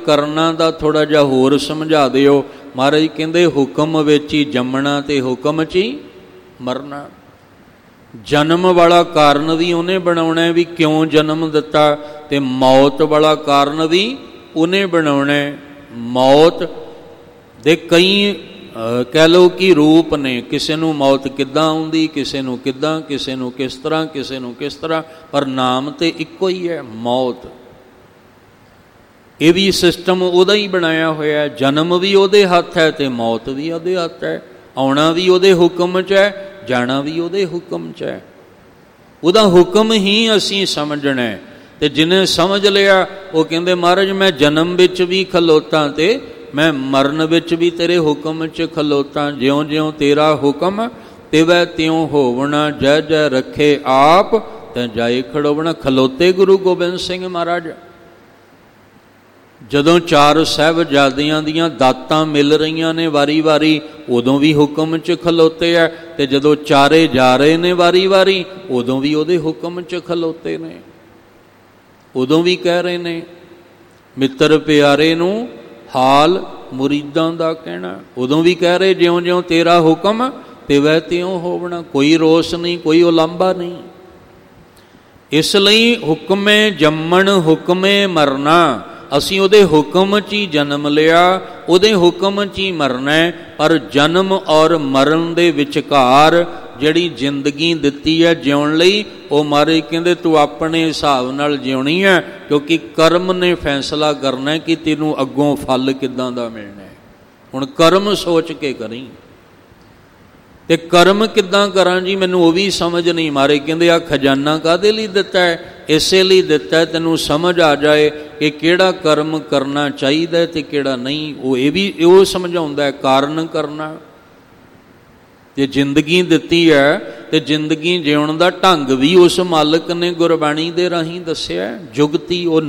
ਕਰਨਾ ਦਾ ਥੋੜ੍ਹਾ ਜਿਹਾ ਹੋਰ ਸਮਝਾ ਦਿਓ। ਮਹਾਰਾਜ ਕਹਿੰਦੇ ਹੁਕਮ ਵਿੱਚ ਹੀ ਜੰਮਣਾ ਤੇ ਹੁਕਮ 'ਚ ਹੀ ਮਰਨਾ। ਜਨਮ ਵਾਲਾ ਕਾਰਨ ਵੀ ਉਹਨੇ ਬਣਾਉਣਾ ਵੀ ਕਿਉਂ ਜਨਮ ਦਿੱਤਾ, ਤੇ ਮੌਤ ਵਾਲਾ ਕਾਰਨ ਵੀ ਉਹਨੇ ਬਣਾਉਣਾ। ਮੌਤ ਦੇ ਕਈ ਕਹਿ ਲਓ ਕਿ ਰੂਪ ਨੇ, ਕਿਸੇ ਨੂੰ ਮੌਤ ਕਿੱਦਾਂ ਆਉਂਦੀ, ਕਿਸੇ ਨੂੰ ਕਿੱਦਾਂ, ਕਿਸੇ ਨੂੰ ਕਿਸ ਤਰ੍ਹਾਂ, ਕਿਸੇ ਨੂੰ ਕਿਸ ਤਰ੍ਹਾਂ, ਪਰ ਨਾਮ ਤੇ ਇੱਕੋ ਹੀ ਹੈ, ਮੌਤ। ਇਹ ਵੀ ਸਿਸਟਮ ਉਹਦਾ ਹੀ ਬਣਾਇਆ ਹੋਇਆ। ਜਨਮ ਵੀ ਉਹਦੇ ਹੱਥ ਹੈ ਤੇ ਮੌਤ ਵੀ ਉਹਦੇ ਹੱਥ ਹੈ। ਆਉਣਾ ਵੀ ਉਹਦੇ ਹੁਕਮ 'ਚ ਹੈ, ਜਾਣਾ ਵੀ ਉਹਦੇ ਹੁਕਮ 'ਚ ਹੈ। ਉਹਦਾ ਹੁਕਮ ਹੀ ਅਸੀਂ ਸਮਝਣਾ। ਤੇ ਜਿਹਨੇ ਸਮਝ ਲਿਆ ਉਹ ਕਹਿੰਦੇ ਮਹਾਰਾਜ ਮੈਂ ਜਨਮ ਵਿੱਚ ਵੀ ਖਲੋਤਾ ਤੇ ਮੈਂ ਮਰਨ ਵਿੱਚ ਵੀ ਤੇਰੇ ਹੁਕਮ 'ਚ ਖਲੋਤਾ। ਜਿਉਂ ਜਿਉਂ ਤੇਰਾ ਹੁਕਮ ਤਿਵੈ ਤਿਉਂ ਹੋਵਣਾ, ਜੈ ਜੈ ਰੱਖੇ ਆਪ ਤੈਂ ਜਾਏ ਖੜੋਵਣਾ। ਖਲੋਤੇ ਗੁਰੂ ਗੋਬਿੰਦ ਸਿੰਘ ਮਹਾਰਾਜ। ਜਦੋਂ 4 ਸਾਹਿਬਜ਼ਾਦਿਆਂ ਦੀਆਂ ਦਾਤਾਂ ਮਿਲ ਰਹੀਆਂ ਨੇ ਵਾਰੀ ਵਾਰੀ, ਉਦੋਂ ਵੀ ਹੁਕਮ 'ਚ ਖਲੋਤੇ ਆ। ਤੇ ਜਦੋਂ ਚਾਰੇ ਜਾ ਰਹੇ ਨੇ ਵਾਰੀ ਵਾਰੀ, ਉਦੋਂ ਵੀ ਉਹਦੇ ਹੁਕਮ 'ਚ ਖਲੋਤੇ ਨੇ। ਉਦੋਂ ਵੀ ਕਹਿ ਰਹੇ ਨੇ ਮਿੱਤਰ ਪਿਆਰੇ ਨੂੰ ਹਾਲ ਮੁਰੀਦਾਂ ਦਾ ਕਹਿਣਾ। ਉਦੋਂ ਵੀ ਕਹਿ ਰਹੇ ਜਿਉਂ ਜਿਉਂ ਤੇਰਾ ਹੁਕਮ ਤਿਵੈ ਤਿਉਂ ਹੋਵਣਾ। ਕੋਈ ਰੋਸ ਨਹੀਂ, ਕੋਈ ਉਲਾਂਭਾ ਨਹੀਂ। ਇਸ ਲਈ ਹੁਕਮੇ ਜੰਮਣ ਹੁਕਮੇ ਮਰਨਾ। ਅਸੀਂ ਉਹਦੇ ਹੁਕਮ 'ਚ ਹੀ ਜਨਮ ਲਿਆ, ਉਹਦੇ ਹੁਕਮ 'ਚ ਹੀ ਮਰਨਾ। ਪਰ ਜਨਮ ਔਰ ਮਰਨ ਦੇ ਵਿਚਕਾਰ ਜਿਹੜੀ ਜ਼ਿੰਦਗੀ ਦਿੱਤੀ ਹੈ ਜਿਉਣ ਲਈ, ਉਹ ਮਹਾਰਾਜ ਕਹਿੰਦੇ ਤੂੰ ਆਪਣੇ ਹਿਸਾਬ ਨਾਲ ਜਿਉਣੀ ਹੈ, ਕਿਉਂਕਿ ਕਰਮ ਨੇ ਫੈਸਲਾ ਕਰਨਾ ਕਿ ਤੈਨੂੰ ਅੱਗੋਂ ਫਲ ਕਿੱਦਾਂ ਦਾ ਮਿਲਣਾ। ਹੁਣ ਕਰਮ ਸੋਚ ਕੇ ਕਰੀਂ। ਤੇ ਕਰਮ ਕਿੱਦਾਂ ਕਰਾਂ ਜੀ, ਮੈਨੂੰ ਉਹ ਵੀ ਸਮਝ ਨਹੀਂ। ਮਹਾਰਾਜ ਕਹਿੰਦੇ ਆ ਖਜ਼ਾਨਾ ਕਾਹਦੇ ਲਈ ਦਿੱਤਾ ਹੈ? ਇਸੇ ਲਈ ਦਿੱਤਾ ਹੈ ਤੈਨੂੰ ਸਮਝ ਆ ਜਾਏ ਕਿ ਕਿਹੜਾ ਕਰਮ ਕਰਨਾ ਚਾਹੀਦਾ ਤੇ ਕਿਹੜਾ ਨਹੀਂ। ਉਹ ਇਹ ਵੀ ਉਹ ਸਮਝਾਉਂਦਾ ਹੈ ਕਾਰਨ ਕਰਨਾ। ਜੇ ਜ਼ਿੰਦਗੀ ਦਿੱਤੀ ਹੈ ਤੇ ਜ਼ਿੰਦਗੀ ਜਿਉਣ ਦਾ ਢੰਗ ਵੀ ਉਸ ਮਾਲਕ ਨੇ ਗੁਰਬਾਣੀ ਦੇ ਰਾਹੀਂ ਦੱਸਿਆ। ਜੁਗਤੀ ਉਹ